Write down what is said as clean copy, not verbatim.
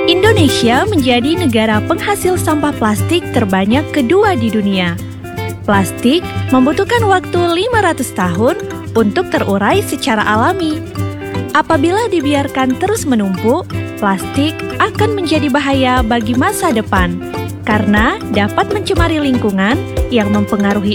Indonesia menjadi negara penghasil sampah plastik terbanyak kedua di dunia. Plastik membutuhkan waktu 500 tahun untuk terurai secara alami. Apabila dibiarkan terus menumpuk, plastik akan menjadi bahaya bagi masa depan karena dapat mencemari lingkungan yang mempengaruhi